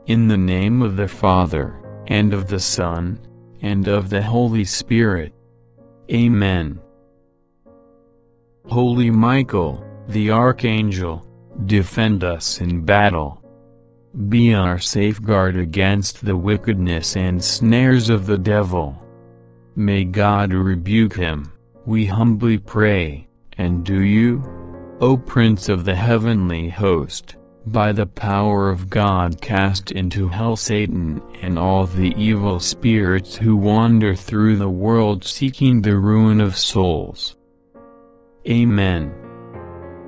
In the name of the Father, and of the Son, and of the Holy Spirit. Amen. Holy Michael, the Archangel, defend us in battle. Be our safeguard against the wickedness and snares of the devil. May God rebuke him, we humbly pray, and do you, O Prince of the heavenly host, by the power of God cast into hell Satan and all the evil spirits who wander through the world seeking the ruin of souls. Amen.